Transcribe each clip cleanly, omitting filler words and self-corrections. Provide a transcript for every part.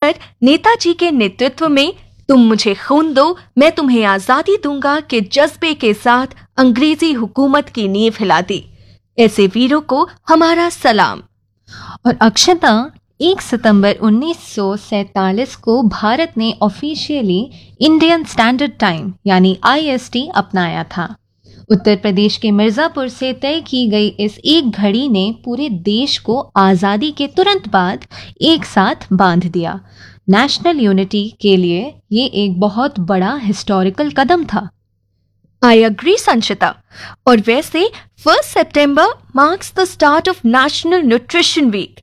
पर नेताजी के नेतृत्व में तुम मुझे खून दो मैं तुम्हें आजादी दूंगा के जज्बे के साथ अंग्रेजी हुकूमत की नींव हिला दी। ऐसे वीरों को हमारा सलाम। और अक्षता, 1 सितंबर 1947 को भारत ने ऑफिशियली इंडियन स्टैंडर्ड टाइम यानी IST अपनाया था। उत्तर प्रदेश के मिर्जापुर से तय की गई इस एक घड़ी ने पूरे देश को आज़ादी के तुरंत बाद एक साथ बांध दिया। नेशनल यूनिटी के लिए ये एक बहुत बड़ा हिस्टोरिकल कदम था। आई अग्री संचिता। और वैसे 1 सितंबर marks the start of national nutrition week.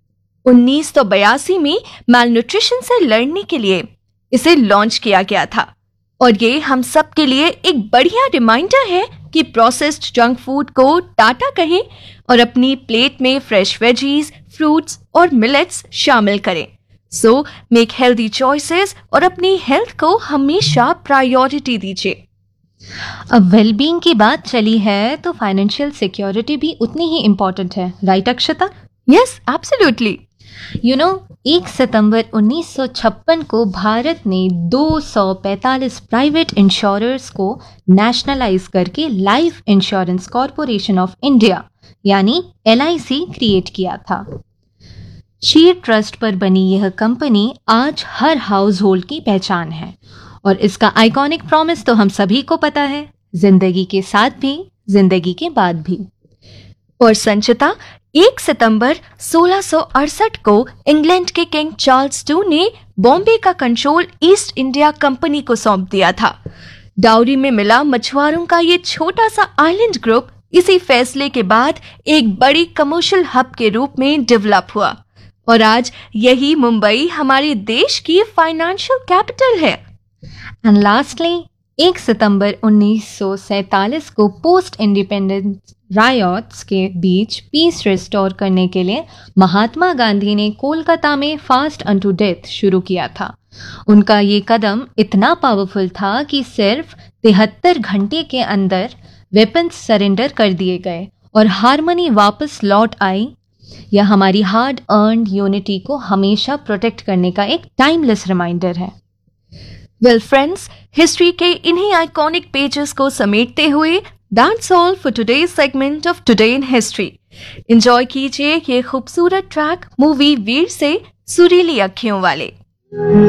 1982 में माल न्यूट्रिशन से लड़ने के लिए इसे लॉन्च किया गया था और ये हम सब के लिए एक बढ़िया रिमाइंडर है कि प्रोसेस्ड जंक फूड को टाटा कहें और अपनी प्लेट में फ्रेश वेजीज, फ्रूट्स और मिलेट्स शामिल करें। सो मेक हेल्दी चॉइसेस और अपनी हेल्थ को हमेशा प्रायोरिटी दीजिए। अब वेलबींग की बात चली है तो फाइनेंशियल सिक्योरिटी भी उतनी ही इम्पोर्टेंट है, राइट अक्षता? Yes, absolutely. 1 सितंबर 1956 को भारत ने 245 प्राइवेट इंश्योरर्स को नेशनलाइज करके life insurance corporation of India यानी LIC क्रिएट किया था। शेयर ट्रस्ट पर बनी यह कंपनी आज हर हाउस होल्ड की पहचान है और इसका आइकॉनिक प्रॉमिस तो हम सभी को पता है, जिंदगी के साथ भी जिंदगी के बाद भी। और संचिता, 1 सितंबर 1668 को इंग्लैंड के किंग चार्ल्स II ने बॉम्बे का कंट्रोल ईस्ट इंडिया कंपनी को सौंप दिया था। डाउरी में मिला मछुआरों का ये छोटा सा आइलैंड ग्रुप इसी फैसले के बाद एक बड़ी कमर्शियल हब के रूप में डेवलप हुआ और आज यही मुंबई हमारे देश की फाइनेंशियल कैपिटल है। एंड लास्टली 1 सितंबर 1947 को पोस्ट इंडिपेंडेंस रायट्स के बीच पीस रिस्टोर करने के लिए महात्मा गांधी ने कोलकाता में फास्ट अनटू डेथ शुरू किया था। उनका ये कदम इतना पावरफुल था कि सिर्फ 73 घंटे के अंदर वेपन्स सरेंडर कर दिए गए और हार्मनी वापस लौट आई। यह हमारी हार्ड अर्न्ड यूनिटी को हमेशा प्रोटेक्ट करने का एक टाइमलेस रिमाइंडर है। वेल फ्रेंड्स, हिस्ट्री के इन्हीं आइकॉनिक पेजेस को समेटते हुए that's all for today's segment of today in history. Enjoy कीजिए ये खूबसूरत ट्रैक मूवी वीर से सुरीली अखियों वाले।